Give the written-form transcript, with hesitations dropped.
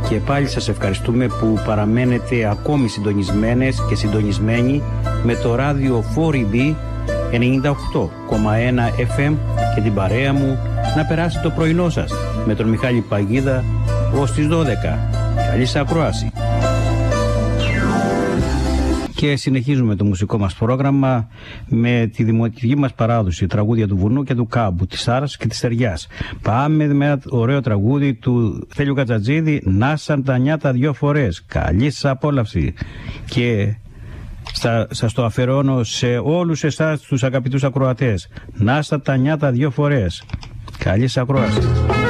Και πάλι σας ευχαριστούμε που παραμένετε ακόμη συντονισμένες και συντονισμένοι με το ράδιο 4EB 98,1 FM και την παρέα μου να περάσει το πρωινό σας με τον Μιχάλη Παγίδα ως τις 12. Καλή σας ακρόαση. Και συνεχίζουμε το μουσικό μας πρόγραμμα με τη δημοτική μας παράδοση, τραγούδια του βουνού και του κάμπου, της Άρας και της Στεριάς. Πάμε με ένα ωραίο τραγούδι του Θέλιου Κατζατζίδη, «Νάσαν τα νιάτα 2 φορές». Καλή σας απόλαυση και σας το αφαιρώνω σε όλους εσάς τους αγαπητούς ακροατές. «Νάσαν τα νιάτα 2 φορές». Καλή σας ακρόαση.